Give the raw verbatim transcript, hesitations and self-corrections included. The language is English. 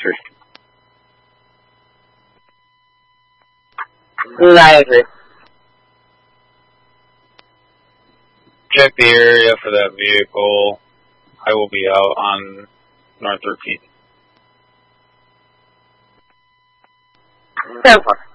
three. I agree. Check the area for that vehicle. I will be out on North thirteenth. ten four.